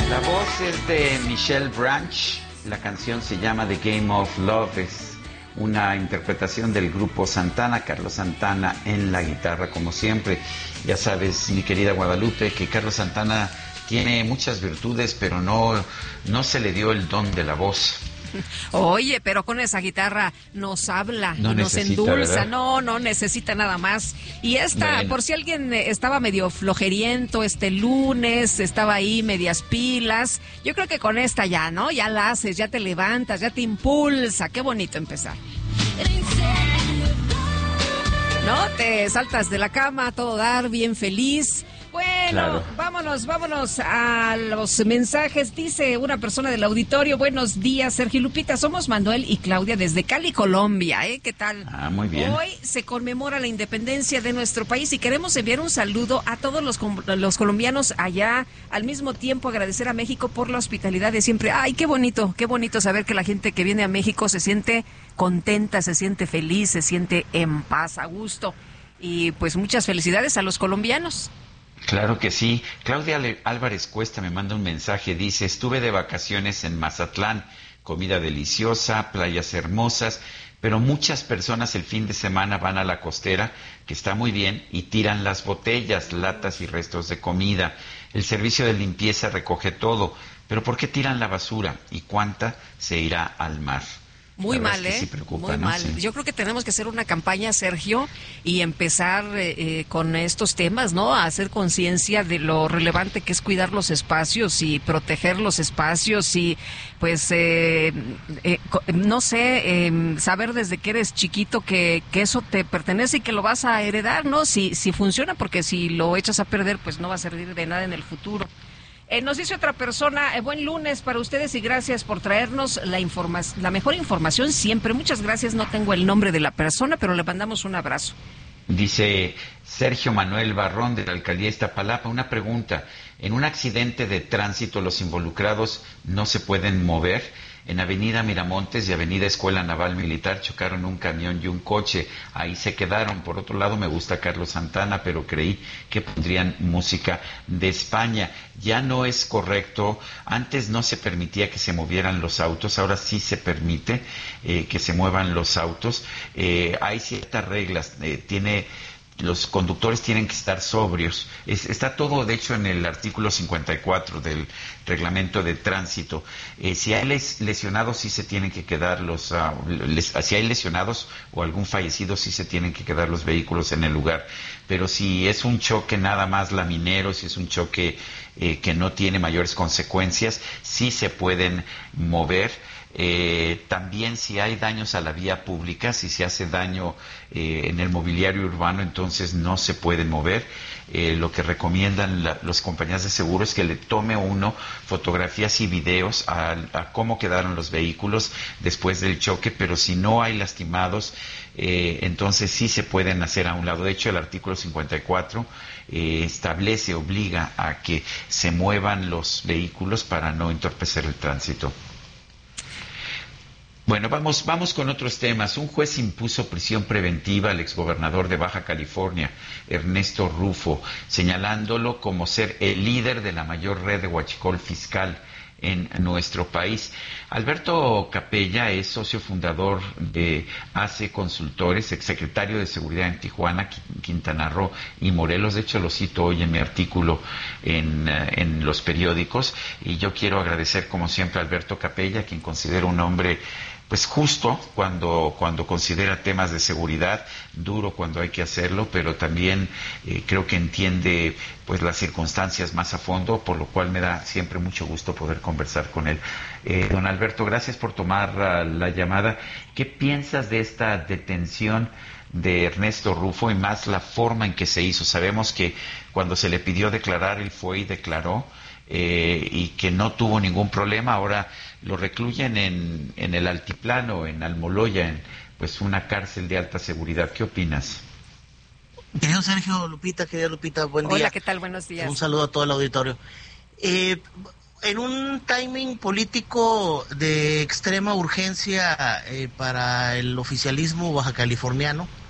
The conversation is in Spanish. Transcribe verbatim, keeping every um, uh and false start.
La voz es de Michelle Branch, la canción se llama The Game of Love, es una interpretación del grupo Santana, Carlos Santana en la guitarra como siempre. Ya sabes, mi querida Guadalupe, que Carlos Santana tiene muchas virtudes, pero no, no se le dio el don de la voz. Oye, pero con esa guitarra nos habla no y nos endulza, ¿verdad? no, no necesita nada más. Y esta, bueno. por si alguien estaba medio flojeriento este lunes, estaba ahí medias pilas, yo creo que con esta ya, ¿no? Ya la haces, ya te levantas, ya te impulsa, qué bonito empezar. ¿No? Te saltas de la cama, a todo dar, bien feliz. Bueno, claro. vámonos, vámonos a los mensajes. Dice una persona del auditorio: buenos días, Sergio y Lupita, somos Manuel y Claudia desde Cali, Colombia, ¿eh? ¿Qué tal? Ah, muy bien. Hoy se conmemora la independencia de nuestro país y queremos enviar un saludo a todos los, los colombianos allá, al mismo tiempo agradecer a México por la hospitalidad de siempre. Ay, qué bonito, qué bonito saber que la gente que viene a México se siente contenta, se siente feliz, se siente en paz, a gusto. Y pues muchas felicidades a los colombianos. Claro que sí. Claudia Álvarez Cuesta me manda un mensaje, dice: estuve de vacaciones en Mazatlán, comida deliciosa, playas hermosas, pero muchas personas el fin de semana van a la costera, que está muy bien, y tiran las botellas, latas y restos de comida. El servicio de limpieza recoge todo, pero ¿por qué tiran la basura? ¿Y cuánta se irá al mar? Muy mal, es que ¿eh? sí preocupa, Muy ¿no? mal. Sí. Yo creo que tenemos que hacer una campaña, Sergio, y empezar eh, con estos temas, ¿no? A hacer conciencia de lo relevante que es cuidar los espacios y proteger los espacios y, pues, eh, eh, no sé, eh, saber desde que eres chiquito que, que eso te pertenece y que lo vas a heredar, ¿no? Si, si funciona, porque si lo echas a perder, pues no va a servir de nada en el futuro. Eh, nos dice otra persona: eh, buen lunes para ustedes y gracias por traernos la informa- la mejor información siempre. Muchas gracias, no tengo el nombre de la persona, pero le mandamos un abrazo. Dice Sergio Manuel Barrón de la Alcaldía Iztapalapa, una pregunta: ¿en un accidente de tránsito los involucrados no se pueden mover? En Avenida Miramontes y Avenida Escuela Naval Militar chocaron un camión y un coche, ahí se quedaron. Por otro lado, me gusta Carlos Santana, pero creí que pondrían música de España. Ya no es correcto, antes no se permitía que se movieran los autos, ahora sí se permite eh, que se muevan los autos. Eh, hay ciertas reglas, eh, tiene... los conductores tienen que estar sobrios. Es, está todo, de hecho, en el artículo cincuenta y cuatro del reglamento de tránsito. Eh, si hay les, lesionados, sí se tienen que quedar los... Uh, les, si hay lesionados o algún fallecido, sí se tienen que quedar los vehículos en el lugar. Pero si es un choque nada más laminero, si es un choque eh, que no tiene mayores consecuencias, sí se pueden mover. Eh, también si hay daños a la vía pública, si se hace daño eh, en el mobiliario urbano, entonces no se pueden mover. Eh, lo que recomiendan la, las compañías de seguro es que le tome uno fotografías y videos a, a cómo quedaron los vehículos después del choque, pero si no hay lastimados, eh, entonces sí se pueden hacer a un lado. De hecho, el artículo cincuenta y cuatro eh, establece, obliga a que se muevan los vehículos para no entorpecer el tránsito. Bueno, vamos, vamos con otros temas. Un juez impuso prisión preventiva al exgobernador de Baja California, Ernesto Rufo, señalándolo como ser el líder de la mayor red de huachicol fiscal en nuestro país. Alberto Capella es socio fundador de A C E Consultores, exsecretario de Seguridad en Tijuana, Quintana Roo y Morelos. De hecho, lo cito hoy en mi artículo en, en los periódicos. Y yo quiero agradecer, como siempre, a Alberto Capella, quien considero un hombre pues justo cuando cuando considera temas de seguridad, duro cuando hay que hacerlo, pero también eh, creo que entiende pues las circunstancias más a fondo, por lo cual me da siempre mucho gusto poder conversar con él. Eh, don Alberto, gracias por tomar uh, la llamada. ¿Qué piensas de esta detención de Ernesto Rufo y más la forma en que se hizo? Sabemos que cuando se le pidió declarar, él fue y declaró, eh, y que no tuvo ningún problema. Ahora lo recluyen en, en el altiplano, en Almoloya, en pues una cárcel de alta seguridad. ¿Qué opinas? Querido Sergio, Lupita, querida Lupita, buen día. Hola, ¿qué tal? Buenos días. Un saludo a todo el auditorio. Eh, en un timing político de extrema urgencia eh, para el oficialismo baja californiano,